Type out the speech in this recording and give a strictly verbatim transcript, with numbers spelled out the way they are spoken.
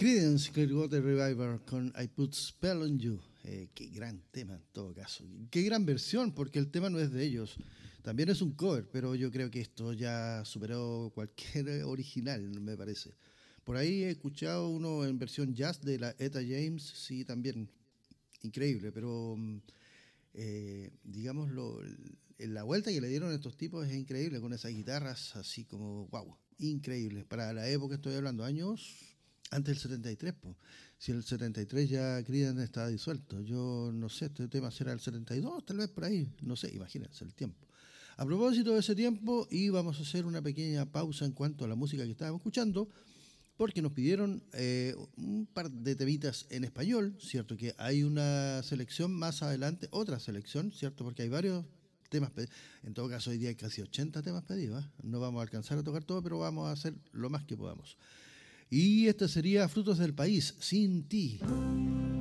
Creedence Clearwater Revival con I Put Spell on You. Eh, qué gran tema en todo caso. Qué gran versión, porque el tema no es de ellos. También es un cover, pero yo creo que esto ya superó cualquier original, me parece. Por ahí he escuchado uno en versión jazz de la Etta James, sí, también increíble, pero eh, digamos, lo, la vuelta que le dieron a estos tipos es increíble, con esas guitarras así como, wow, increíble. Para la época estoy hablando, años antes del setenta y tres, pues. Si en el setenta y tres ya Creedence estaba disuelto, yo no sé, este tema será el setenta y dos, tal vez por ahí, no sé, imagínense el tiempo. A propósito de ese tiempo, y vamos a hacer una pequeña pausa en cuanto a la música que estábamos escuchando, porque nos pidieron eh, un par de temitas en español, ¿cierto? Que hay una selección más adelante, otra selección, ¿cierto? Porque hay varios temas pedidos. En todo caso, hoy día hay casi ochenta temas pedidos, ¿eh? No vamos a alcanzar a tocar todo, pero vamos a hacer lo más que podamos. Y este sería Frutos del País, Sin Ti.